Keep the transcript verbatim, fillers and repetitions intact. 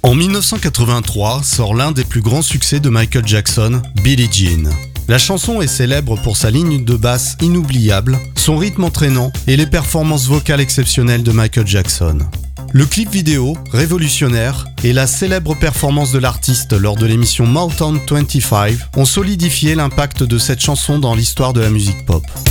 En dix-neuf cent quatre-vingt-trois sort l'un des plus grands succès de Michael Jackson, Billie Jean. La chanson est célèbre pour sa ligne de basse inoubliable, son rythme entraînant et les performances vocales exceptionnelles de Michael Jackson. Le clip vidéo, révolutionnaire, et la célèbre performance de l'artiste lors de l'émission Motown vingt-cinq ont solidifié l'impact de cette chanson dans l'histoire de la musique pop.